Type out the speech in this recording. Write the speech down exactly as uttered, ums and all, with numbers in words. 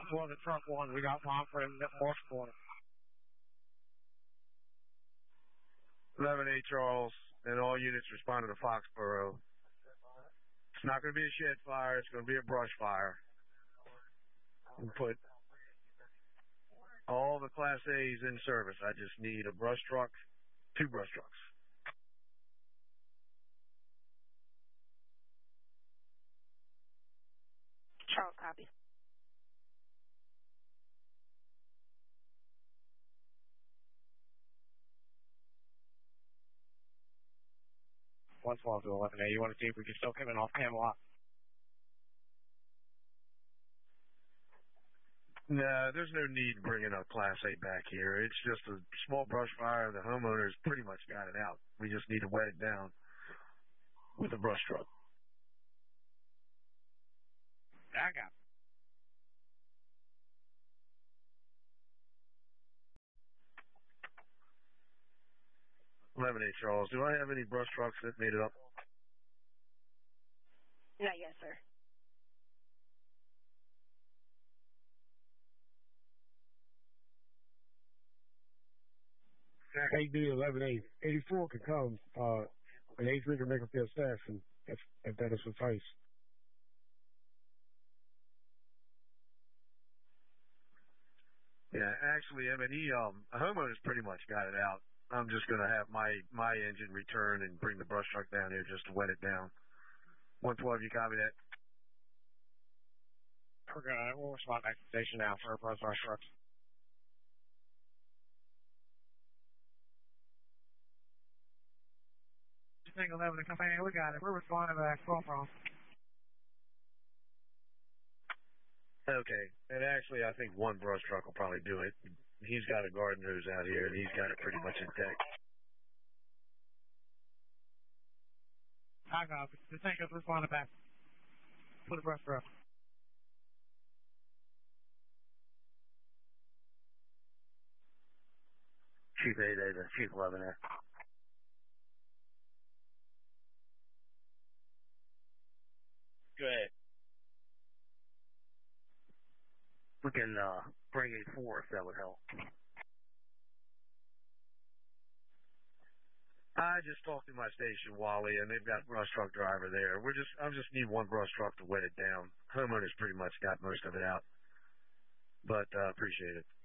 one to truck one. We got one for him at Morse Corner. eleven eight Charles, and all units responded to Foxborough. It's not going to be a shed fire. It's going to be a brush fire. We put all the Class A's in service. I just need a brush truck, two brush trucks. Charles, copy. one twelve to eleven A. You want to see if we can still come in off Camelot? No, there's no need bringing a Class A back here. It's just a small brush fire. The homeowners pretty much got it out. We just need to wet it down with a brush truck. I got it. eleven eight Charles, do I have any brush trucks that made it up? Not yet, sir. A D eleven A. eighty-four can come. Uh, and A three can make up their staff, and if, if that is suffice. Yeah, actually, I mean, he, um, the homeowners pretty much got it out. I'm just going to have my, my engine return and bring the brush truck down here just to wet it down. one twelve, you copy that? We're going to, we'll respond back to the station now for both brush trucks. Single eleven, company, we got it. We're responding back. twelve from. Okay, and actually, I think one brush truck will probably do it. He's got a garden hose out here, and he's got it pretty much intact. I got it. The tanker's responding back. Put a brush truck. Chief eight A to Chief eleven A. Go ahead. We can uh, bring a four if that would help. I just talked to my station, Wally, and they've got a brush truck driver there. We're just, I just need one brush truck to wet it down. Homeowners pretty much got most of it out, but uh, appreciate it.